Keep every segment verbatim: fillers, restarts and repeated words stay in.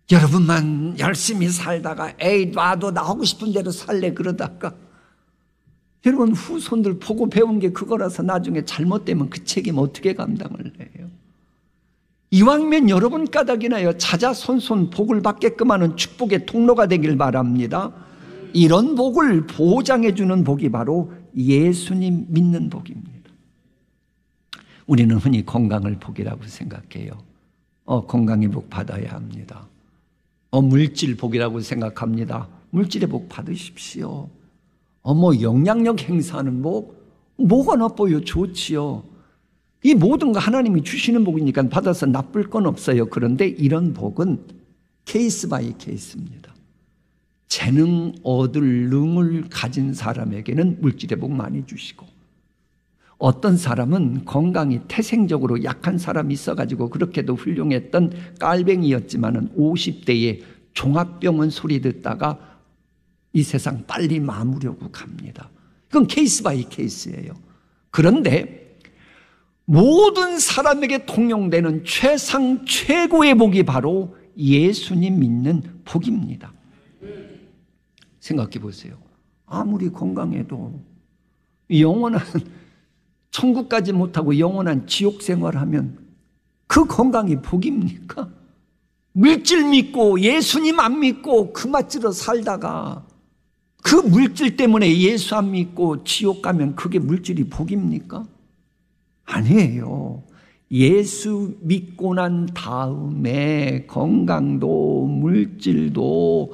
여러분만 열심히 살다가 에이 놔도 나 하고 싶은 대로 살래 그러다가 여러분 후손들 보고 배운 게 그거라서 나중에 잘못되면 그 책임 어떻게 감당을 해요? 이왕이면 여러분 까닭이나요 자자손손 복을 받게끔 하는 축복의 통로가 되길 바랍니다. 이런 복을 보장해 주는 복이 바로 예수님 믿는 복입니다. 우리는 흔히 건강을 복이라고 생각해요. 어, 건강의 복 받아야 합니다. 어, 물질 복이라고 생각합니다. 물질의 복 받으십시오. 어, 뭐 영향력 행사하는 복, 뭐가 나빠요? 좋지요. 이 모든 거 하나님이 주시는 복이니까 받아서 나쁠 건 없어요. 그런데 이런 복은 케이스 바이 케이스입니다. 재능 얻을 능을 가진 사람에게는 물질의 복 많이 주시고, 어떤 사람은 건강이 태생적으로 약한 사람이 있어가지고 그렇게도 훌륭했던 깔뱅이였지만은 오십 대에 종합병원 소리 듣다가 이 세상 빨리 마무려고 갑니다. 이건 케이스 바이 케이스예요. 그런데 모든 사람에게 통용되는 최상 최고의 복이 바로 예수님 믿는 복입니다. 생각해 보세요. 아무리 건강해도 영원한 천국까지 못하고 영원한 지옥 생활하면 그 건강이 복입니까? 물질 믿고 예수님 안 믿고 그 맛으로 살다가 그 물질 때문에 예수 안 믿고 지옥 가면 그게 물질이 복입니까? 아니에요. 예수 믿고 난 다음에 건강도 물질도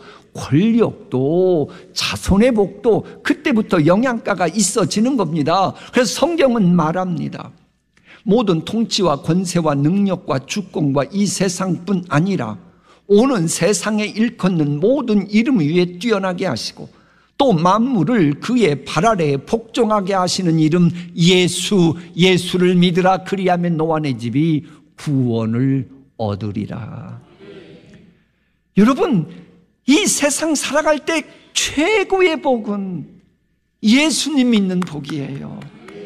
권력도 자손의 복도 그때부터 영양가가 있어지는 겁니다. 그래서 성경은 말합니다. 모든 통치와 권세와 능력과 주권과 이 세상뿐 아니라 오는 세상에 일컫는 모든 이름 위에 뛰어나게 하시고 또 만물을 그의 발 아래에 복종하게 하시는 이름 예수, 예수를 믿으라. 그리하면 너와 내 집이 구원을 얻으리라. 여러분, 이 세상 살아갈 때 최고의 복은 예수님 믿는 복이에요.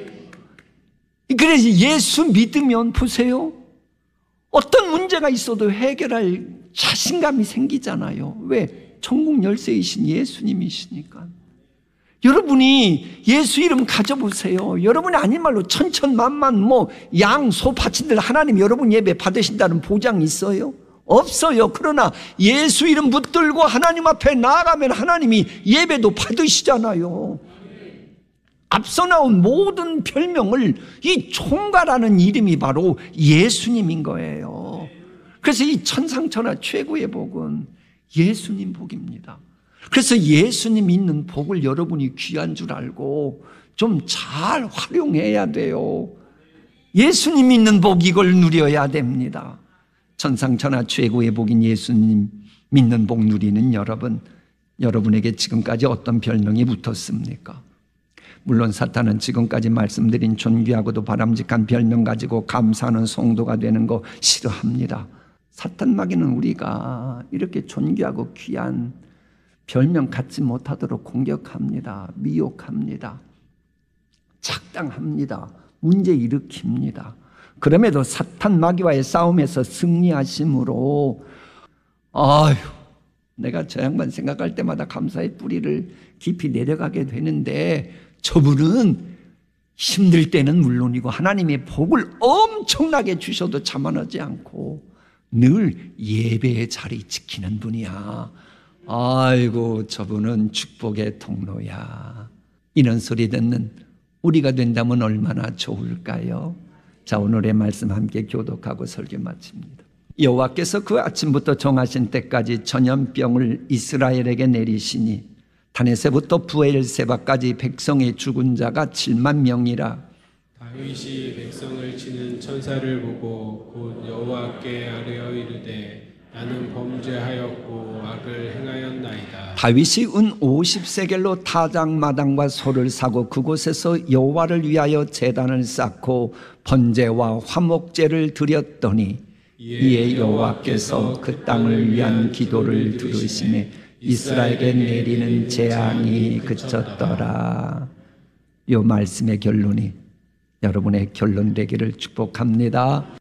그래서 예수 믿으면 보세요. 어떤 문제가 있어도 해결할 자신감이 생기잖아요. 왜? 천국 열쇠이신 예수님이시니까. 여러분이 예수 이름 가져보세요. 여러분이 아닌 말로 천천만만 뭐 양, 소 바친들 하나님 여러분 예배 받으신다는 보장이 있어요? 없어요. 그러나 예수 이름 붙들고 하나님 앞에 나아가면 하나님이 예배도 받으시잖아요. 앞서 나온 모든 별명을 이 총괄하는 이름이 바로 예수님인 거예요. 그래서 이 천상천하 최고의 복은 예수님 복입니다. 그래서 예수님 있는 복을 여러분이 귀한 줄 알고 좀 잘 활용해야 돼요. 예수님 있는 복 이걸 누려야 됩니다. 천상천하 최고의 복인 예수님 믿는 복 누리는 여러분, 여러분에게 지금까지 어떤 별명이 붙었습니까? 물론 사탄은 지금까지 말씀드린 존귀하고도 바람직한 별명 가지고 감사하는 성도가 되는 거 싫어합니다. 사탄 마귀는 우리가 이렇게 존귀하고 귀한 별명 갖지 못하도록 공격합니다. 미혹합니다. 착당합니다. 문제 일으킵니다. 그럼에도 사탄 마귀와의 싸움에서 승리하심으로 아유, 내가 저 양반 생각할 때마다 감사의 뿌리를 깊이 내려가게 되는데 저분은 힘들 때는 물론이고 하나님의 복을 엄청나게 주셔도 자만하지 않고 늘 예배의 자리 지키는 분이야. 아이고 저분은 축복의 통로야. 이런 소리 듣는 우리가 된다면 얼마나 좋을까요? 자, 오늘의 말씀 함께 교독하고 설교 마칩니다. 여호와께서 그 아침부터 정하신 때까지 전염병을 이스라엘에게 내리시니 다네세부터 부엘세바까지 백성의 죽은 자가 칠만 명이라. 다윗이 백성을 치는 천사를 보고 곧 여호와께 아뢰어 이르되 나는 범죄하였고 악을 행하였나이다. 다윗이 은 오십 세겔로 타작마당과 소를 사고 그곳에서 여호와를 위하여 제단을 쌓고 번제와 화목제를 드렸더니 이에 여호와께서 그 땅을 위한 기도를 들으시매 이스라엘에게 내리는 재앙이 그쳤더라. 이 말씀의 결론이 여러분의 결론 되기를 축복합니다.